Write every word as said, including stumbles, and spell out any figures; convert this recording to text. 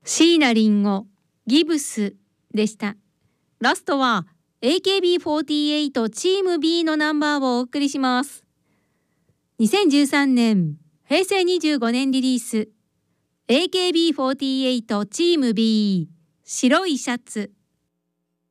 椎名林檎ギブスでした。ラストは エーケービーフォーティーエイト チーム B のナンバーをお送りします。にせんじゅうさんねんへいせいにじゅうごねんリリース エーケービーフォーティーエイト チーム B 白いシャツ。